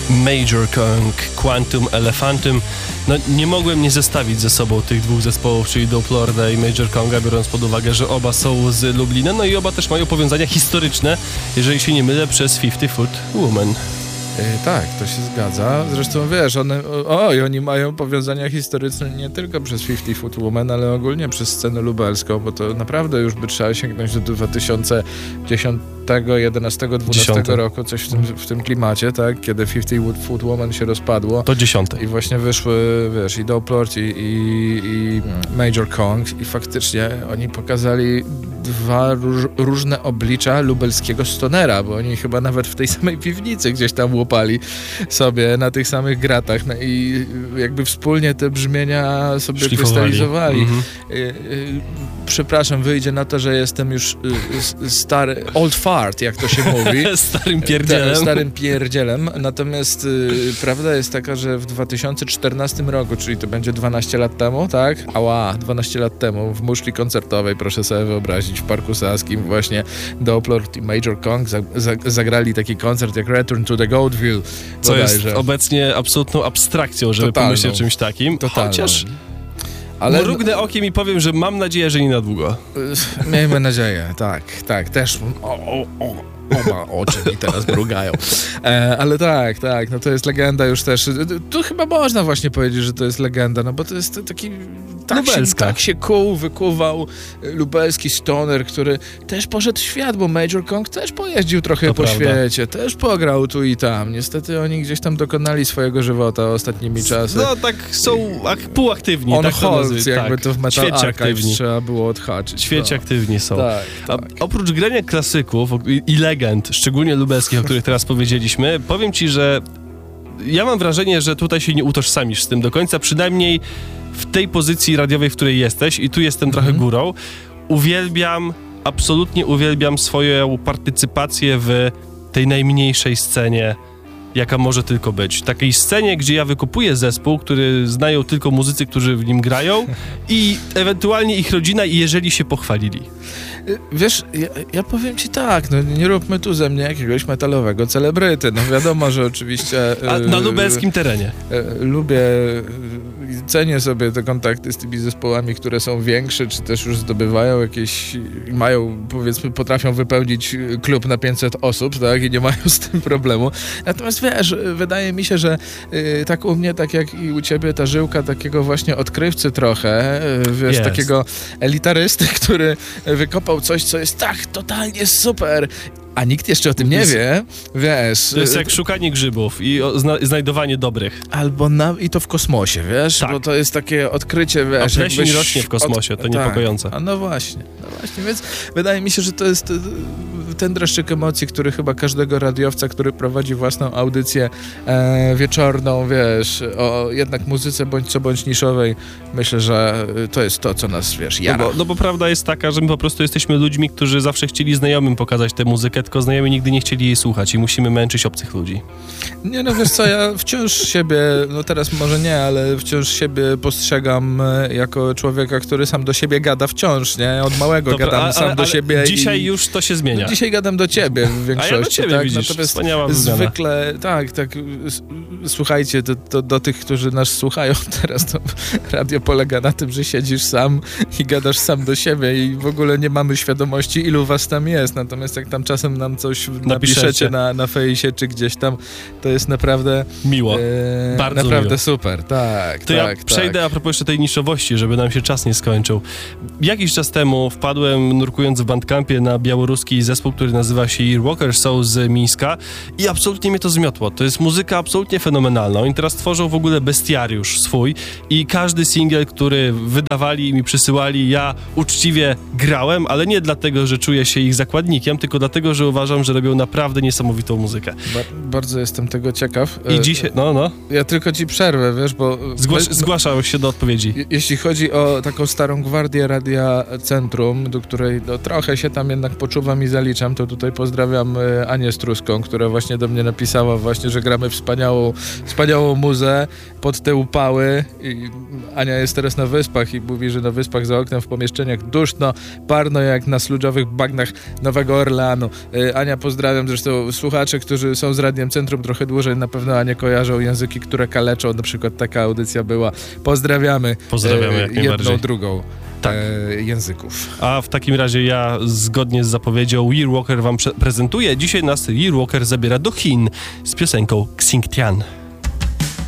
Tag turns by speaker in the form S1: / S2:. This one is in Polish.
S1: Major Kong, Quantum Elephantum. No nie mogłem nie zestawić ze sobą tych dwóch zespołów, czyli Dope Lorda i Major Konga, biorąc pod uwagę, że oba są z Lublina, no i oba też mają powiązania historyczne, jeżeli się nie mylę, przez 50 Foot Woman.
S2: Tak, to się zgadza. Zresztą wiesz, oni mają powiązania historyczne nie tylko przez 50 Foot Woman, ale ogólnie przez scenę lubelską, bo to naprawdę już by trzeba sięgnąć do 2010, 11, 12 roku, coś w tym klimacie, tak? Kiedy 50 Foot Woman się rozpadło.
S1: To 10.
S2: I właśnie wyszły, wiesz, i Dope Lord i Major Kong i faktycznie oni pokazali dwa różne oblicza lubelskiego stonera, bo oni chyba nawet w tej samej piwnicy gdzieś tam łopali sobie na tych samych gratach, no i jakby wspólnie te brzmienia sobie krystalizowali. Przepraszam, wyjdzie na to, że jestem już stary, old fart, jak to się mówi. Starym pierdzielem. Natomiast prawda jest taka, że w 2014 roku, czyli to będzie 12 lat temu, tak? 12 lat temu w muszli koncertowej, proszę sobie wyobrazić, w Parku Saskim właśnie Dope Lord i Major Kong zagrali taki koncert jak Return to the Goatville.
S1: Co jest obecnie absolutną abstrakctakse, żeby pomyśleć o czymś takim.
S2: Totalną.
S1: Chociaż mrugnę okiem i powiem, że mam nadzieję, że nie na długo.
S2: Miejmy nadzieję, tak, też oba oczy mi teraz mrugają. Ale tak, no to jest legenda już też. Tu chyba można właśnie powiedzieć, że to jest legenda, no bo to jest taki tak się wykuwał lubelski stoner, który też poszedł w świat, bo Major Kong też pojeździł trochę po świecie, też pograł tu i tam. Niestety oni gdzieś tam dokonali swojego żywota ostatnimi czasy.
S1: No tak są półaktywni.
S2: On
S1: tak
S2: hold, jakby to w Metal Archive trzeba było odhaczyć.
S1: Świecie aktywni są.
S2: Tak.
S1: Oprócz grania klasyków i legend, szczególnie lubelskich, o których teraz powiedzieliśmy, powiem ci, że ja mam wrażenie, że tutaj się nie utożsamisz z tym do końca, przynajmniej w tej pozycji radiowej, w której jesteś, i tu jestem trochę górą. Absolutnie uwielbiam swoją partycypację w tej najmniejszej scenie, jaka może tylko być. Takiej scenie, gdzie ja wykupuję zespół, który znają tylko muzycy, którzy w nim grają i ewentualnie ich rodzina, i jeżeli się pochwalili.
S2: Wiesz, ja powiem ci tak, no nie róbmy tu ze mnie jakiegoś metalowego celebryty. No wiadomo, że oczywiście...
S1: na lubelskim terenie.
S2: Lubię, cenię sobie te kontakty z tymi zespołami, które są większe, czy też już zdobywają jakieś, powiedzmy, potrafią wypełnić klub na 500 osób, tak, i nie mają z tym problemu. Natomiast wiesz, wydaje mi się, że tak u mnie, tak jak i u ciebie, ta żyłka takiego właśnie odkrywcy trochę, wiesz, takiego elitarysty, który wykopał coś, co jest tak totalnie super, a nikt jeszcze o tym nie wie, wiesz.
S1: To jest jak szukanie grzybów i znajdowanie dobrych.
S2: Albo i to w kosmosie, wiesz, bo to jest takie odkrycie, wiesz.
S1: A pleśń rośnie w kosmosie, to niepokojące.
S2: A no właśnie, więc wydaje mi się, że to jest ten dreszczyk emocji, który chyba każdego radiowca, który prowadzi własną audycję wieczorną, wiesz, o jednak muzyce bądź niszowej, myślę, że to jest to, co nas, wiesz, jara.
S1: No bo prawda jest taka, że my po prostu jesteśmy ludźmi, którzy zawsze chcieli znajomym pokazać tę muzykę, tylko znajomi nigdy nie chcieli jej słuchać i musimy męczyć obcych ludzi.
S2: Nie, no wiesz co, ja wciąż siebie, no teraz może nie, ale wciąż siebie postrzegam jako człowieka, który sam do siebie gada wciąż, nie? Od małego gadam sam do siebie.
S1: Dzisiaj już to się zmienia.
S2: No, dzisiaj gadam do ciebie w większości.
S1: A ja do ciebie,
S2: tak?
S1: widzisz,
S2: natomiast zwykle, tak, słuchajcie, to do tych, którzy nas słuchają teraz, to radio polega na tym, że siedzisz sam i gadasz sam do siebie i w ogóle nie mamy świadomości, ilu was tam jest. Natomiast jak tam czasem nam coś napiszecie na fejsie czy gdzieś tam, to jest naprawdę
S1: miło. Bardzo
S2: naprawdę
S1: miło.
S2: Super. Tak,
S1: to ja przejdę a propos jeszcze tej niszowości, żeby nam się czas nie skończył. Jakiś czas temu wpadłem, nurkując w Bandcampie, na białoruski zespół, który nazywa się Walker Soul z Mińska i absolutnie mnie to zmiotło. To jest muzyka absolutnie fenomenalna. Oni teraz tworzą w ogóle bestiariusz swój i każdy singiel, który wydawali i mi przysyłali, ja uczciwie grałem, ale nie dlatego, że czuję się ich zakładnikiem, tylko dlatego, że uważam, że robią naprawdę niesamowitą muzykę.
S2: Bardzo jestem tego ciekaw.
S1: I dzisiaj, no.
S2: Ja tylko ci przerwę, wiesz, bo...
S1: Zgłaszał się do odpowiedzi.
S2: Jeśli chodzi o taką starą gwardię Radia Centrum, do której trochę się tam jednak poczuwam i zaliczam, to tutaj pozdrawiam Anię Struską, która właśnie do mnie napisała właśnie, że gramy wspaniałą muzę pod te upały. I Ania jest teraz na Wyspach i mówi, że na Wyspach za oknem w pomieszczeniach duszno, parno jak na sludżowych bagnach Nowego Orleanu. Ania, pozdrawiam. Zresztą słuchacze, którzy są z Radiem Centrum trochę dłużej, na pewno Anię kojarzą języki, które kaleczą. Na przykład taka audycja była. Pozdrawiamy.
S1: Pozdrawiamy jak najbardziej.
S2: Jedną, drugą. Tak. Języków.
S1: A w takim razie ja zgodnie z zapowiedzią Year Walker wam prezentuję. Dzisiaj nas Year Walker zabiera do Chin z piosenką Xingtian.